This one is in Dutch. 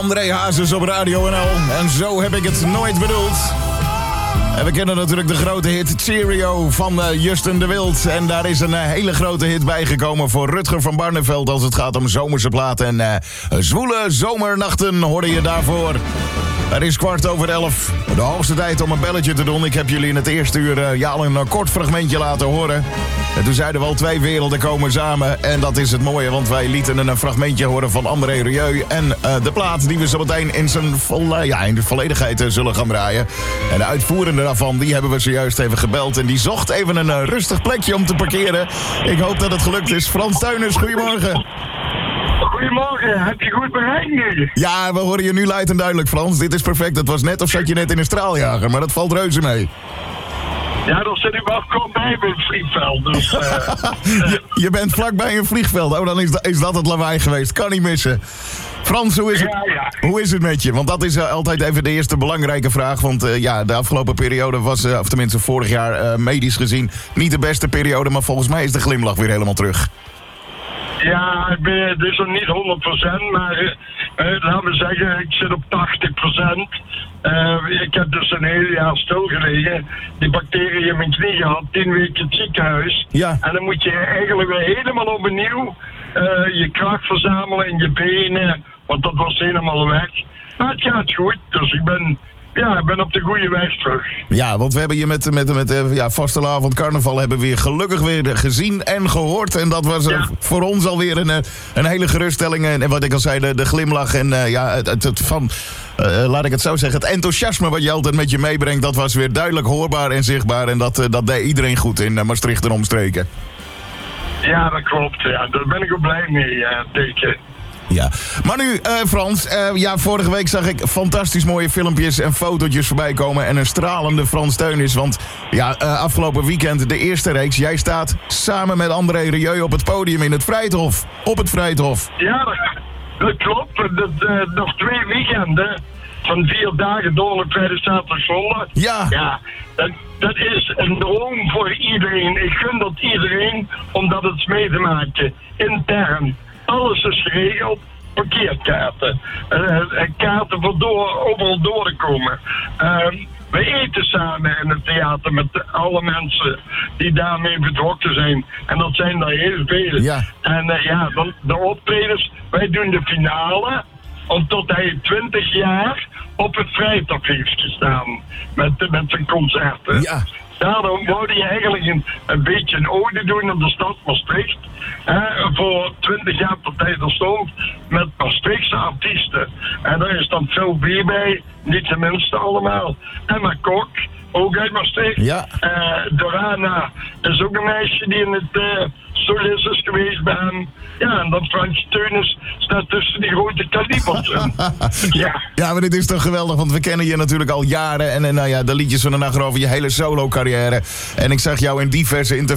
André Hazes op Radio NL. En zo heb ik het nooit bedoeld. En we kennen natuurlijk de grote hit Cheerio van Justin de Wild. En daar is een hele grote hit bijgekomen voor Rutger van Barneveld als het gaat om zomerse platen. En zwoele zomernachten hoorde je daarvoor. Het is 11:15. De hoogste tijd om een belletje te doen. Ik heb jullie in het eerste uur al een kort fragmentje laten horen. En toen zeiden we al 2 werelden komen samen. En dat is het mooie, want wij lieten een fragmentje horen van André Rieu. En de plaat die we zo meteen in de volledigheid zullen gaan draaien. En de uitvoerende daarvan, die hebben we zojuist even gebeld. En die zocht even een rustig plekje om te parkeren. Ik hoop dat het gelukt is. Frans Teuners, goedemorgen. Goedemorgen, heb je goed bereikt nu? Ja, we horen je nu luid en duidelijk, Frans. Dit is perfect. Het was net of zat je net in een straaljager, maar dat valt reuze mee. Ja, dat zit ik wel bij het vliegveld. Dus, je bent vlakbij een vliegveld. Oh, dan is dat het lawaai geweest. Kan niet missen. Frans, hoe is het met je? Want dat is altijd even de eerste belangrijke vraag. Want de afgelopen periode was, of tenminste vorig jaar medisch gezien, niet de beste periode. Maar volgens mij is de glimlach weer helemaal terug. Ja, het is nog niet 100%, maar laten we zeggen, ik zit op 80%. Ik heb dus een heel jaar stilgelegen. Die bacteriën in mijn knie gehad, 10 weken in het ziekenhuis. Ja. En dan moet je eigenlijk weer helemaal opnieuw je kracht verzamelen in je benen, want dat was helemaal weg. Maar het gaat goed, dus ik ben op de goede weg terug. Ja, want we hebben je met vastelavond carnaval hebben we weer gelukkig gezien en gehoord. En dat was voor ons alweer een hele geruststelling. En wat ik al zei, de glimlach en laat ik het zo zeggen, het enthousiasme wat je altijd met je meebrengt, dat was weer duidelijk hoorbaar en zichtbaar. En dat deed iedereen goed in Maastricht en omstreken. Ja, dat klopt. Ja. Daar ben ik ook blij mee, teken. Ja, maar nu Frans, vorige week zag ik fantastisch mooie filmpjes en fotootjes voorbij komen en een stralende Frans Teuners. Want afgelopen weekend de eerste reeks, jij staat samen met André Rieu op het podium in het Vrijthof. Op het Vrijthof. Ja, dat klopt. Nog 2 weekenden van 4 dagen, donderdag, vrijdag, zaterdag, zondag. Ja. Dat is een droom voor iedereen. Ik gun dat iedereen, omdat het mee te maken. Intern. Alles is geregeld. Parkeerkaarten. Kaarten voor overal door te komen. We eten samen in het theater met alle mensen die daarmee betrokken zijn. En dat zijn er heel veel. Ja. En de optredens, wij doen de finale. Omdat hij 20 jaar op het Vrijthof heeft gestaan. Met zijn concerten. Ja. Daarom wou je eigenlijk een beetje een ode doen aan de stad Maastricht. Voor 20 jaar Partij der Stond met Maastrichtse artiesten. En daar is dan Phil B bij, niet de minste allemaal. Emma Kok, ook uit Maastricht. Ja. Dorana is ook een meisje die in het solist is geweest bij hem. Ja, en dan Frans Teuners staat tussen die grote kalibers in. Ja, maar dit is toch geweldig, want we kennen je natuurlijk al jaren. En de liedjes van de nacht over je hele solo-carrière. En ik zag jou in diverse interviews